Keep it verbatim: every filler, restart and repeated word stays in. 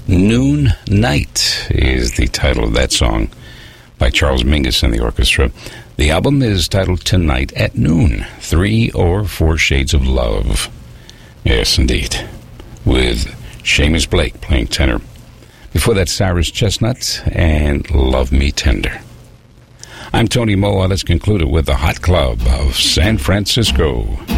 Noon Night is the title of that song by Charles Mingus and the orchestra. The album is titled Tonight at Noon, Three or Four Shades of Love. Yes, indeed. With Seamus Blake playing tenor. Before that, Cyrus Chestnut and Love Me Tender. I'm Tony Moa. Let's conclude it with the Hot Club of San Francisco.